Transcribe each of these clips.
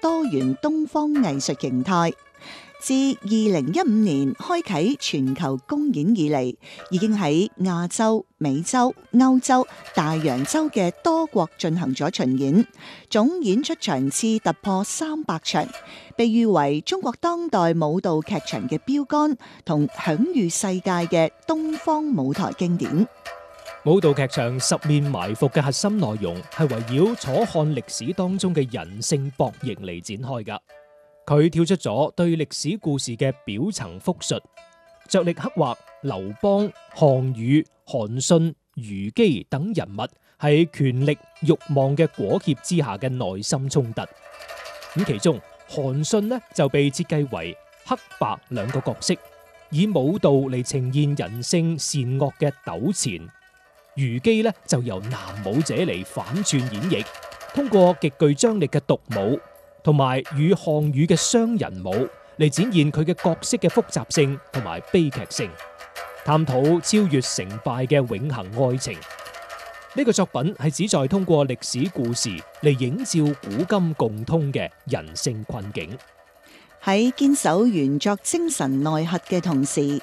多元東方藝術形態。自2015年開啟全球公演以嚟，已經喺亞洲、美洲、歐洲、大洋洲嘅多國進行咗巡演，總演出場次突破300場，被譽為中國當代舞蹈劇場嘅標杆同享譽世界嘅東方舞台經典。 舞蹈劇場《十面埋伏》嘅核心內容係圍繞楚漢歷史當中嘅人性博弈嚟展開㗎。佢跳出咗對歷史故事嘅表層複述，着力刻畫劉邦、項羽、韓信、虞姬等人物喺權力慾望嘅裹挾之下嘅內心衝突。咁其中韓信呢就被設計為黑白兩個角色，以舞蹈嚟呈現人性善惡嘅糾纏。虞姬呢就由男舞者嚟反轉演繹，通過極具張力嘅獨舞同埋與項羽嘅雙人舞嚟展現佢嘅角色嘅複雜性同埋悲劇性，探討超越成敗嘅永恆愛情。呢個作品係旨在通過歷史故事嚟映照古今共通嘅人性困境。 喺堅守原作精神內核嘅同時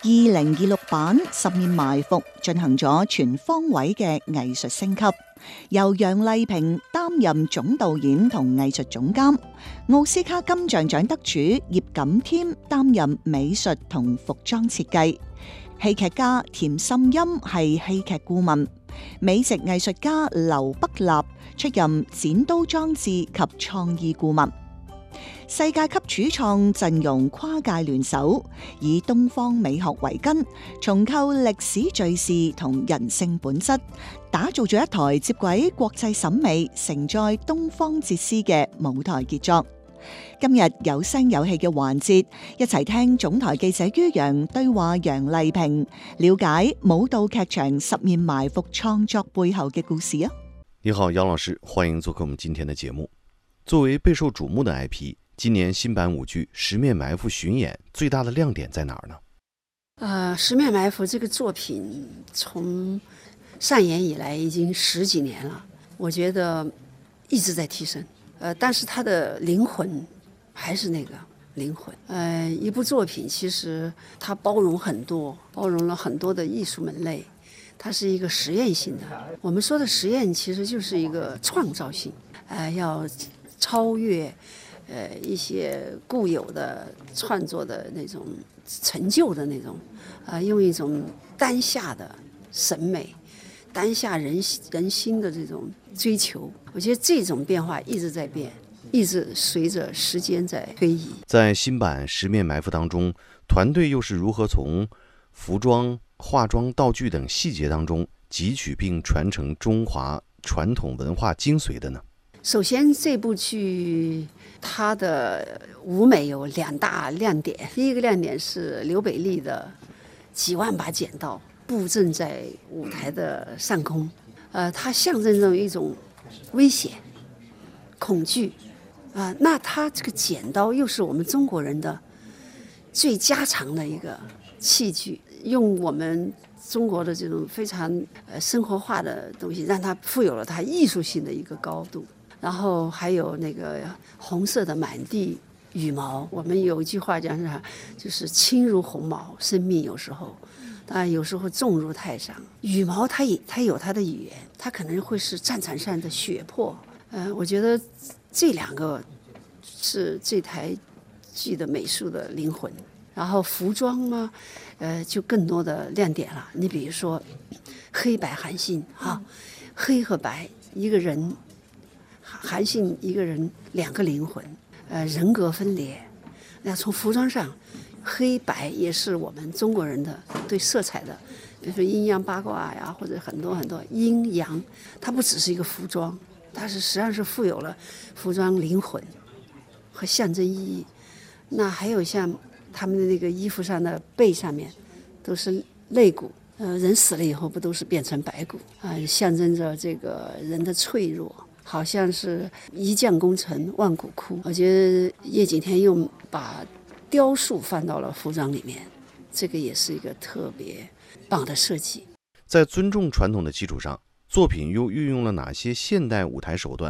，2026版《十面埋伏》進行咗全方位嘅藝術升級，由楊麗萍擔任總導演同藝術總監，奧斯卡金像獎得主葉錦添擔任美術同服裝設計，戲劇家田心音係戲劇顧問，美籍藝術家劉北立出任剪刀裝置及創意顧問。世界級主創陣容跨界聯手，以東方美學為根，重構歷史敘事同人性本質，打造咗一台接軌國際審美、承載東方哲思嘅舞台傑作。今日有聲有氣嘅環節，一齊聽總台記者于洋對話楊麗萍，了解舞蹈劇場《十面埋伏》創作背後嘅故事啊！ 你好，楊老師，歡迎做客我們今天的節目。作為備受矚目的 IP， 今年新版舞劇《十面埋伏》巡演最大的亮點在哪兒呢？ 十面埋伏這個作品從上演以來已經10幾年了，我覺得一直在提升。但是它的靈魂還是那個靈魂。一部作品其實它包容很多，包容了很多的藝術門類，它是一個實驗性的。我們說的實驗其實就是一個創造性，要超越一些固有的創作的那種成就的那種，用一種當下的審美，當下人心的這種追求，我覺得這種變化一直在變，一直隨着時間在推移。 在新版《十面埋伏》當中，團隊又是如何從服裝、化妝、道具等細節當中汲取並傳承中華傳統文化精髓的呢？ 首先，這部劇它的舞美有2大亮點。第一個亮點是劉北利的幾萬把剪刀布陣在舞台的上空，它象徵着一種危險、恐懼，那它這個剪刀又是我們中國人的最家常的一個器具，用我們中國的這種非常生活化的東西，讓它賦有了它藝術性的一個高度。然後還有那個紅色的滿地羽毛，我們有一句話講啥，就是輕如鴻毛，生命有時候，但有時候重如泰山。羽毛它有它的語言，它可能會是戰場上的血泊。我覺得這2個是這台劇的美術的靈魂。然後服裝呢，就更多的亮點了。你比如說黑白韓信黑和白一個人。韓信一個人2個靈魂，人格分裂。那從服裝上，黑白也是我們中國人的對色彩的，比如說陰陽八卦呀，或者很多很多陰陽，它不只是一個服裝，它是實際上是富有了服裝靈魂和象徵意義。那還有像他們的那個衣服上的背上面都是肋骨，人死了以後不都是變成白骨象徵着這個人的脆弱。好像是一將功成萬骨枯，我覺得葉景天又把雕塑放到了服裝裡面，這個也是一個特別棒的設計。在尊重傳統的基礎上，作品又運用了哪些現代舞台手段，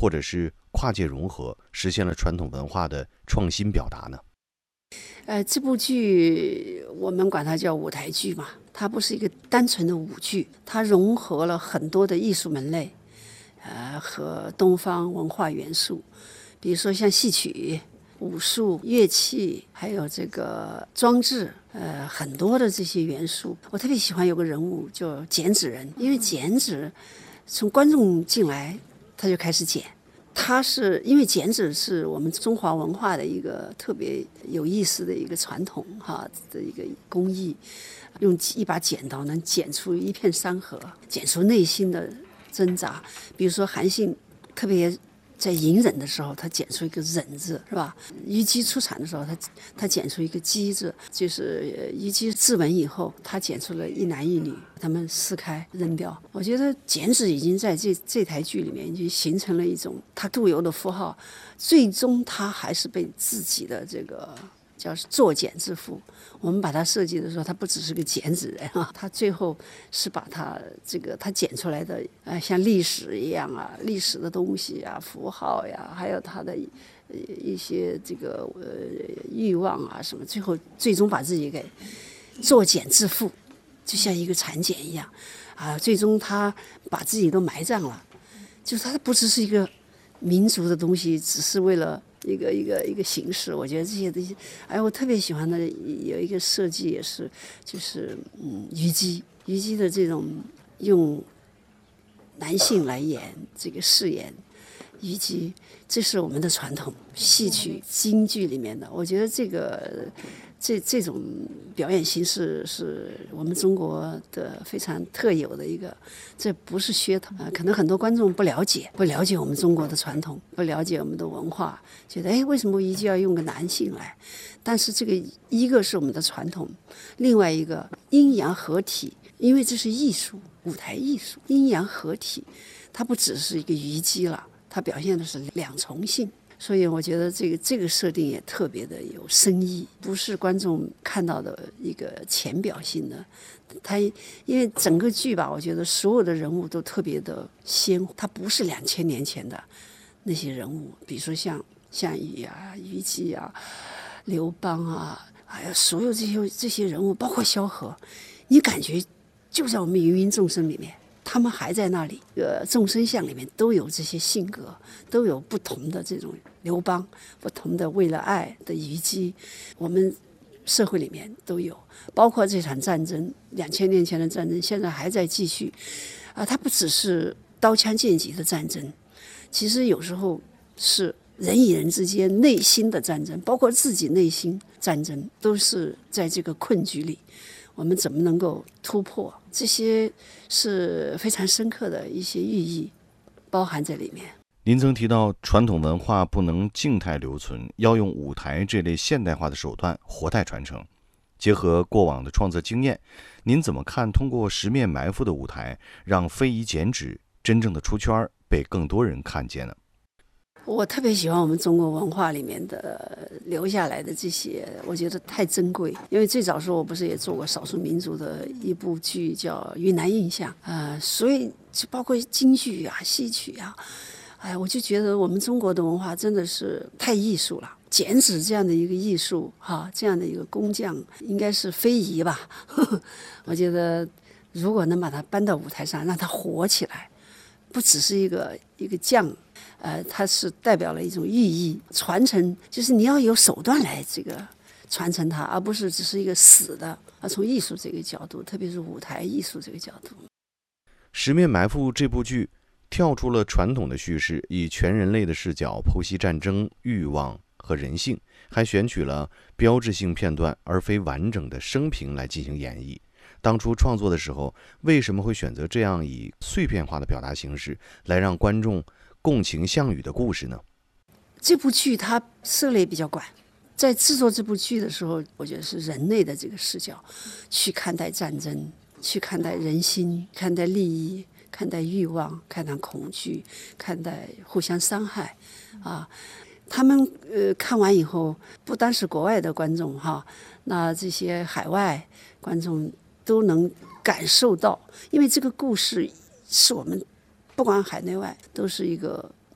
或者是跨界融合，实现了传统文化的创新表达呢？ 这部剧我们管它叫舞台剧嘛，它不是一个单纯的舞剧，它融合了很多的艺术门类，和东方文化元素，比如说像戏曲、武术、乐器，还有这个装置，很多的这些元素。我特别喜欢有个人物叫剪纸人，因为剪纸从观众进来他就开始剪。它是因为剪纸是我们中华文化的一个特别有意思的一个传统的一个工艺，用一把剪刀能剪出一片山河，剪出内心的挣扎。比如说韩信特别在隐忍的时候，他剪出一个忍字，是吧？虞姬出产的时候，他剪出一个姬字，就是虞姬自刎以后，他剪出了一男一女，他们撕开扔掉。我觉得剪纸已经在这台剧里面已经形成了一种他固有的符号，最终他还是被自己的这个叫作茧自缚。我们把它设计的时候，它不只是个剪纸人啊，他最后是把它他剪出来的像历史一样啊，历史的东西啊，符号呀，还有他的一些欲望啊什么，最终把自己给作茧自缚，就像一个蚕茧一样啊，最终他把自己都埋葬了，就是他不只是一个民族的东西，只是为了一个形式。我觉得这些东西，我特别喜欢的有一个设计也是，就是虞姬的这种用男性来演这个饰演虞姬，这是我们的传统戏曲京剧里面的。我觉得这种表演形式是我们中国的非常特有的一个，这不是噱头可能很多观众不了解我们中国的传统，不了解我们的文化，觉得为什么虞姬要用个男性来？但是这个一个是我们的传统，另外一个阴阳合体，因为这是艺术，舞台艺术，阴阳合体，它不只是一个虞姬了，它表现的是两重性。所以我觉得这个设定也特别的有深意，不是观众看到的一个浅表性的。它因为整个剧吧，我觉得所有的人物都特别的鲜活，它不是2000年前的那些人物，比如说像项羽啊、虞姬啊、刘邦啊，还有所有这些人物，包括萧何，你感觉就在我们芸芸众生里面。他们还在那里，众生相里面都有这些性格，都有不同的这种刘邦，不同的为了爱的虞姬，我们社会里面都有。包括这场战争，2000年前的战争，现在还在继续，它不只是刀枪剑戟的战争，其实有时候是人与人之间内心的战争，包括自己内心战争，都是在这个困局里。我们怎么能够突破？这些是非常深刻的一些寓意包含在里面。 您曾提到传统文化不能静态留存，要用舞台这类现代化的手段活态传承。结合过往的创作经验，您怎么看通过十面埋伏的舞台，让非遗剪纸真正的出圈，被更多人看见呢？ 我特别喜欢我们中国文化里面的留下来的这些，我觉得太珍贵。因为最早时候我不是也做过少数民族的一部剧叫《云南印象》所以就包括京剧啊、戏曲啊，我就觉得我们中国的文化真的是太艺术了。剪纸这样的一个艺术这样的一个工匠，应该是非遗吧。我觉得如果能把它搬到舞台上，让它活起来，不只是一个匠。它是代表了一种寓意，传承就是你要有手段来这个传承它，而不是只是一个死的。从艺术这个角度，特别是舞台艺术这个角度，《 十面埋伏》这部剧跳出了传统的叙事，以全人类的视角剖析战争、欲望和人性，还选取了标志性片段而非完整的生平来进行演绎。当初创作的时候，为什么会选择这样以碎片化的表达形式来让观众共情项羽的故事呢？ 这部剧它涉猎比较广，在制作这部剧的时候，我觉得是人类的这个视角去看待战争，去看待人心，看待利益，看待欲望，看待恐惧，看待互相伤害他们看完以后，不单是国外的观众那这些海外观众都能感受到，因为这个故事是我们不管海内外都是一个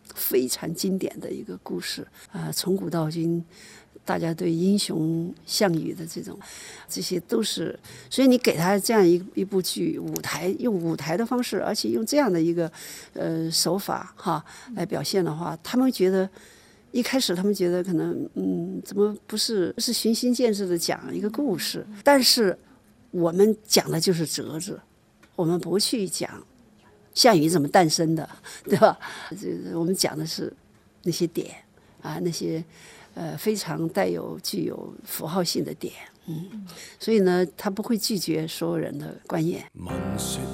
非常经典的一个故事啊，从古到今。大家对英雄项羽的这些都是，所以你给他这样一部剧，用舞台的方式，而且用这样的一个手法来表现的话，他们觉得一开始他们觉得可能怎么不是循序渐进的讲一个故事，但是我们讲的就是折子，我们不去讲项羽怎么诞生的，对吧？我们讲的是那些点啊，那些。非常具有符号性的点，所以呢，他不会拒绝所有人的观演。 闻说